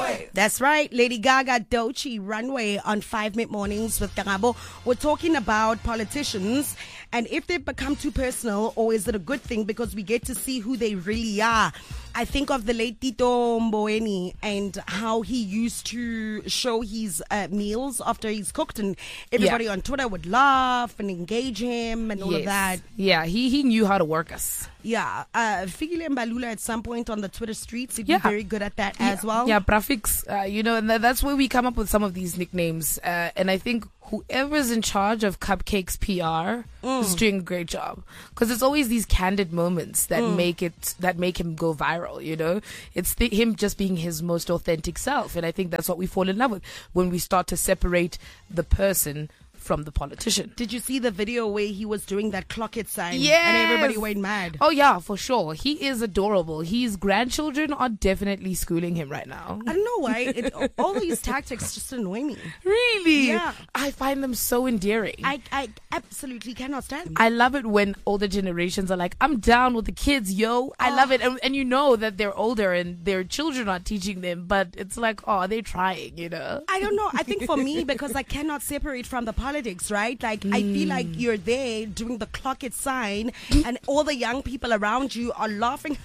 Runway. That's right. Lady Gaga, Doechii, Runway on 5 Mid-Mornings with Karabo. We're talking about politicians and if they've become too personal, or is it a good thing because we get to see who they really are. I think of the late Tito Mboweni and how he used to show his meals after he's cooked, and everybody on Twitter would laugh and engage him and all of that. Yeah, he knew how to work us. Yeah, Fikile Mbalula at some point on the Twitter streets, he'd be very good at that as well. Yeah, Prafix, and that's where we come up with some of these nicknames. And I think whoever's in charge of Cupcake's PR is doing a great job, because it's always these candid moments that make him go viral. It's him just being his most authentic self, and I think that's what we fall in love with when we start to separate the person from the politician. Did you see the video where he was doing that clock it sign? Yes. And everybody went mad. Oh yeah, for sure. He is adorable. His grandchildren are definitely schooling him right now. I don't know why. All these tactics just annoy me. Really? Yeah. I find them so endearing. I absolutely cannot stand them. I love it when older generations are like, I'm down with the kids, yo. I love it. And you know that they're older and their children are teaching them, but it's like, they're trying, I don't know. I think for me, because I cannot separate from the politics, right? Like, I feel like you're there doing the clock it sign and all the young people around you are laughing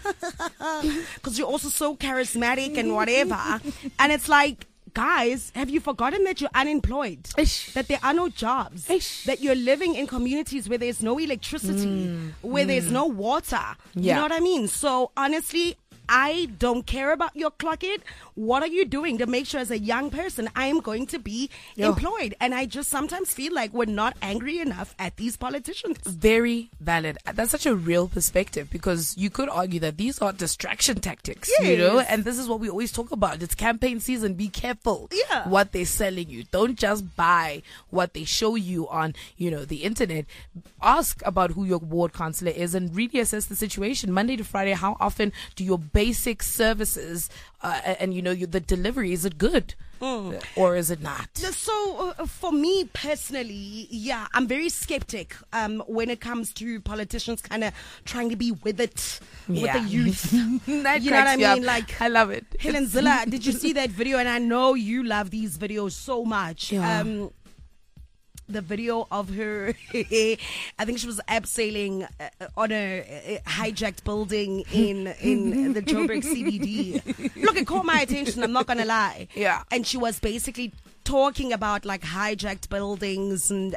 because you're also so charismatic and whatever. And it's like, guys, have you forgotten that you're unemployed? That there are no jobs? That you're living in communities where there's no electricity, where there's no water? You know what I mean? So honestly, I don't care about your clock it. What are you doing to make sure as a young person I am going to be employed? And I just sometimes feel like we're not angry enough at these politicians. Very valid. That's such a real perspective, because you could argue that these are distraction tactics, and this is what we always talk about. It's campaign season. Be careful what they're selling you. Don't just buy what they show you on, the internet. Ask about who your ward councillor is and really assess the situation. Monday to Friday, how often do your basic services and the delivery, is it good or is it not? So for me personally, I'm very skeptic when it comes to politicians kind of trying to be with it with the youth. You know what I mean? Like, I love it. Helen Zille, did you see that video? And I know you love these videos so much. The video of her, I think she was abseiling on a hijacked building in the Joburg CBD. Look, it caught my attention, I'm not going to lie. Yeah. And she was basically talking about like hijacked buildings and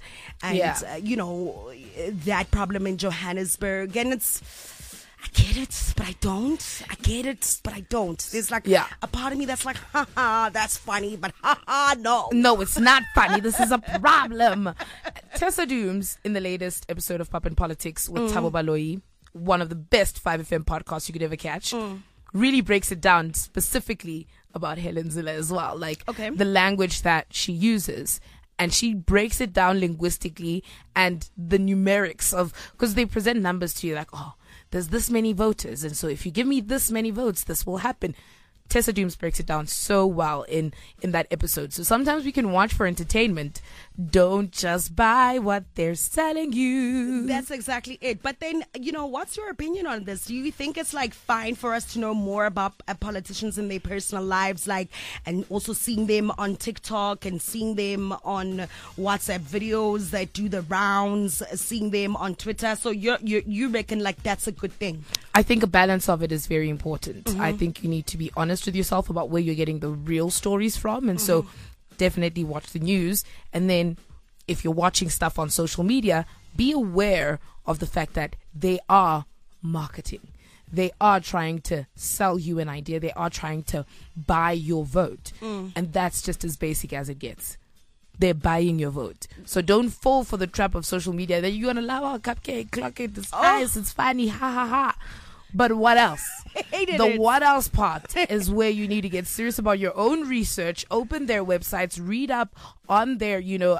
that problem in Johannesburg. And I get it, but I don't. I get it, but I don't. There's like a part of me that's like, haha, that's funny, but haha, no. No, it's not funny. This is a problem. Tessa Dooms, in the latest episode of Pop and Politics with Thabo Baloyi, one of the best 5FM podcasts you could ever catch, really breaks it down specifically about Helen Zille as well. Like the language that she uses. And she breaks it down linguistically and the numerics of, because they present numbers to you like, there's this many voters, and so if you give me this many votes, this will happen. Tessa Dooms breaks it down so well in that episode. So sometimes we can watch for entertainment. Don't just buy what they're selling you. That's exactly it. But then, what's your opinion on this? Do you think it's like fine for us to know more about politicians in their personal lives, and also seeing them on TikTok and seeing them on WhatsApp videos that do the rounds, seeing them on Twitter? So you reckon like that's a good thing? I think a balance of it is very important. I think you need to be honest with yourself about where you're getting the real stories from. And so definitely watch the news. And then if you're watching stuff on social media, be aware of the fact that they are marketing. They are trying to sell you an idea. They are trying to buy your vote. And that's just as basic as it gets. They're buying your vote. So don't fall for the trap of social media that you're going to love our cupcake, clock it, it's nice, it's funny, ha ha ha. But what else? What else part is where you need to get serious about your own research, open their websites, read up on their,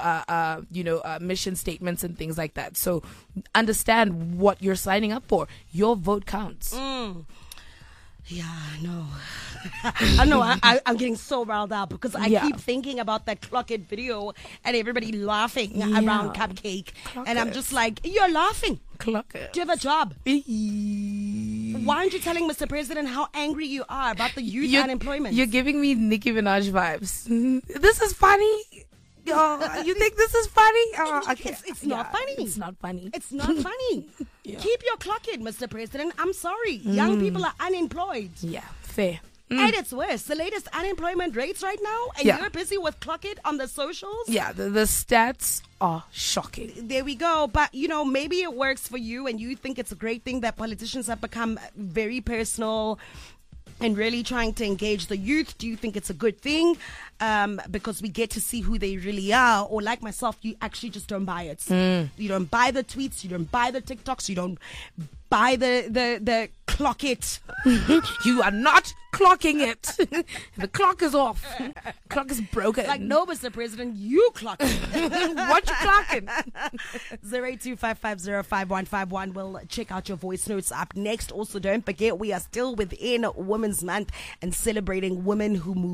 mission statements and things like that. So understand what you're signing up for. Your vote counts. Yeah, no. I know. I'm getting so riled up because I keep thinking about that Clock It video and everybody laughing around Cupcake. And I'm just like, you're laughing. Clock It. Do you have a job? Why aren't you telling Mr. President how angry you are about the youth unemployment? You're giving me Nicki Minaj vibes. This is funny. You think this is funny? Okay. It's not funny. It's not funny. It's not funny. Yeah. Keep your clock in, Mr. President. I'm sorry. Young people are unemployed. Yeah, fair. And it's worse. The latest unemployment rates right now, and you're busy with clock it on the socials. Yeah, the stats are shocking. There we go. But, maybe it works for you and you think it's a great thing that politicians have become very personal and really trying to engage the youth. Do you think it's a good thing? Because we get to see who they really are. Or like myself, you actually just don't buy it. You don't buy the tweets. You don't buy the TikToks. You don't buy the clock it. You are not clocking it. The clock is off. Clock is broken. Like, no, Mr. President, you clock it. What you clocking? 08255055151. We'll check out your voice notes up next. Also, don't forget, we are still within Women's Month and celebrating women who move